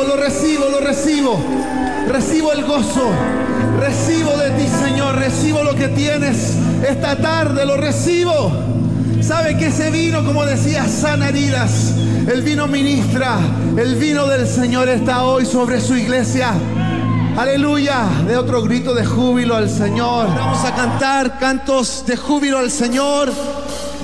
lo recibo, lo recibo. Recibo el gozo, recibo de ti, Señor, recibo lo que tienes esta tarde, lo recibo. ¿Sabe que ese vino, como decía, sana heridas? El vino ministra, el vino del Señor está hoy sobre su iglesia. Aleluya, de otro grito de júbilo al Señor. Vamos a cantar cantos de júbilo al Señor.